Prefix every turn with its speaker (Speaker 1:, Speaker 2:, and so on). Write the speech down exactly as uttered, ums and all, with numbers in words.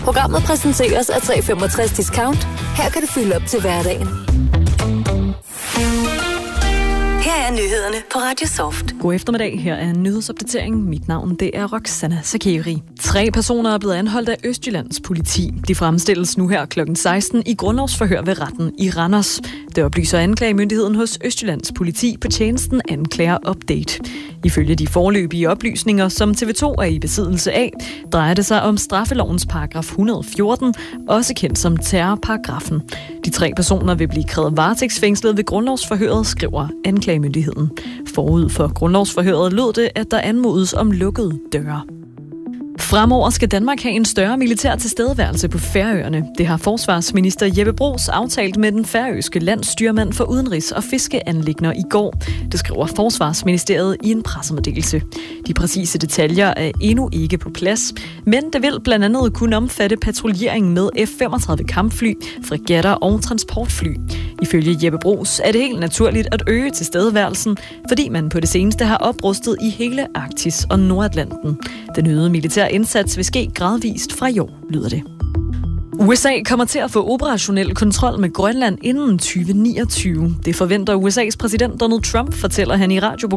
Speaker 1: Programmet præsenteres af tre komma femogtres Discount. Her kan du fylde op til hverdagen. Her er nyhederne på Radio Soft.
Speaker 2: God eftermiddag, her er en nyhedsopdatering. Mit navn det er Roxana Sakeri. Tre personer er blevet anholdt af Østjyllands politi. De fremstilles nu her klokken seksten i grundlovsforhør ved retten i Randers. Det oplyser anklagemyndigheden hos Østjyllands politi på tjenesten Anklager Update. Ifølge de foreløbige oplysninger, som T V to er i besiddelse af, drejer det sig om straffelovens paragraf et hundrede og fjorten, også kendt som terrorparagrafen. De tre personer vil blive krævet varetægtsfængslet ved grundlovsforhøret, skriver anklagemyndigheden. Forud for grundlovsforhøret lød det, at der anmodes om lukkede døre. Fremover skal Danmark have en større militær tilstedeværelse på Færøerne. Det har forsvarsminister Jeppe Bruus aftalt med den færøske landsstyrmand for udenrigs- og fiskeanliggender i går. Det skriver Forsvarsministeriet i en pressemeddelelse. De præcise detaljer er endnu ikke på plads, men det vil blandt andet kunne omfatte patruljering med F femogtredive kampfly, fregatter og transportfly. Ifølge Jeppe Bruus er det helt naturligt at øge tilstedeværelsen, fordi man på det seneste har oprustet i hele Arktis og Nordatlanten. Den øgede militære indsats vil ske gradvist fra i år, lyder det. U S A kommer til at få operationel kontrol med Grønland inden tyve niogtyve. Det forventer U S A's præsident Donald Trump, fortæller han i radioprogrammet